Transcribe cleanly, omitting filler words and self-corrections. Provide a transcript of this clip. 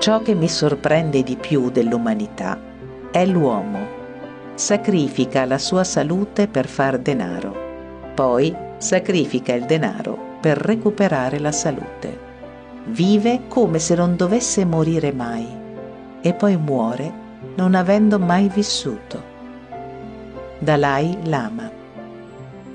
Ciò che mi sorprende di più dell'umanità è l'uomo. Sacrifica la sua salute per far denaro, poi sacrifica il denaro per recuperare la salute. Vive come se non dovesse morire mai e poi muore non avendo mai vissuto. Dalai Lama.